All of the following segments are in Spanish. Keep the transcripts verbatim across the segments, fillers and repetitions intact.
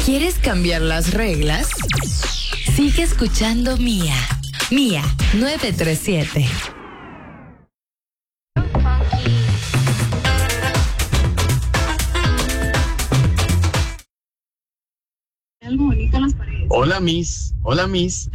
¿Quieres cambiar las reglas? Sigue escuchando Mía. Mía nueve tres siete. Algo bonito en las paredes. Hola, Miss. Hola, Miss.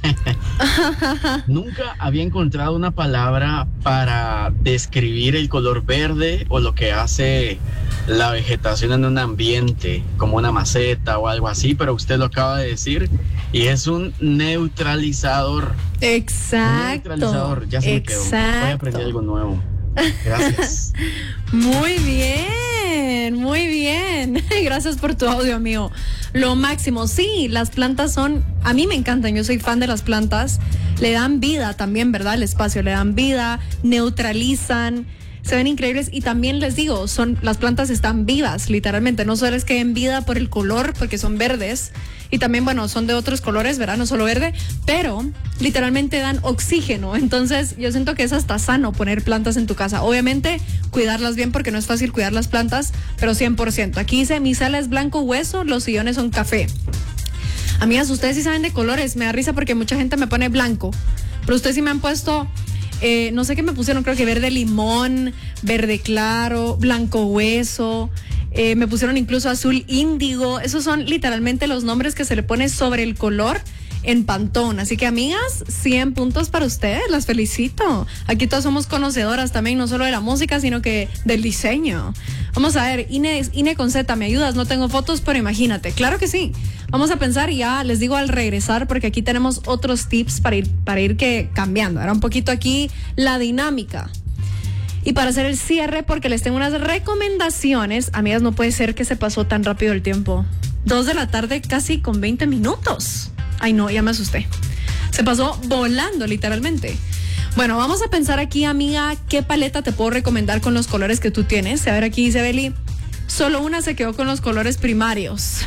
Nunca había encontrado una palabra para describir el color verde o lo que hace la vegetación en un ambiente, como una maceta o algo así, pero usted lo acaba de decir y es un neutralizador. Exacto. Un neutralizador, ya se exacto. me quedó. Voy a aprender algo nuevo. Gracias. Muy bien, muy bien. Gracias por tu audio, amigo. Lo máximo. Sí, las plantas son, a mí me encantan, yo soy fan de las plantas. Le dan vida también, ¿verdad? Al espacio, le dan vida, neutralizan, se ven increíbles y también les digo, son, las plantas están vivas, literalmente. No solo es que den vida por el color, porque son verdes, y también, bueno, son de otros colores, ¿verdad? No solo verde, pero literalmente dan oxígeno. Entonces, yo siento que es hasta sano poner plantas en tu casa. Obviamente, cuidarlas bien porque no es fácil cuidar las plantas, pero cien por ciento. Aquí dice, mi sala es blanco hueso, los sillones son café. Amigas, ustedes sí saben de colores. Me da risa porque mucha gente me pone blanco, pero ustedes sí me han puesto, eh, no sé qué me pusieron, creo que verde limón, verde claro, blanco hueso. Eh, me pusieron incluso azul índigo. Esos son literalmente los nombres que se le pone sobre el color en Pantone. Así que, amigas, cien puntos para ustedes, las felicito. Aquí todas somos conocedoras también, no solo de la música, sino que del diseño. Vamos a ver, Ine, Ine con Z, ¿me ayudas? No tengo fotos, pero imagínate. Claro que sí. Vamos a pensar y ya les digo al regresar, porque aquí tenemos otros tips para ir, para ir que cambiando. Era un poquito aquí la dinámica. Y para hacer el cierre, porque les tengo unas recomendaciones. Amigas, no puede ser que se pasó tan rápido el tiempo. Dos de la tarde casi con veinte minutos. Ay, no, ya me asusté. Se pasó volando, literalmente. Bueno, vamos a pensar aquí, amiga, ¿qué paleta te puedo recomendar con los colores que tú tienes? A ver, aquí dice Beli, solo una se quedó con los colores primarios.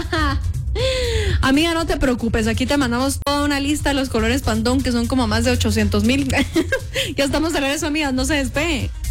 Amiga, no te preocupes, aquí te mandamos toda una lista de los colores Pantone, que son como más de ochocientos mil. Ya estamos de regreso, amigas, no se despeguen.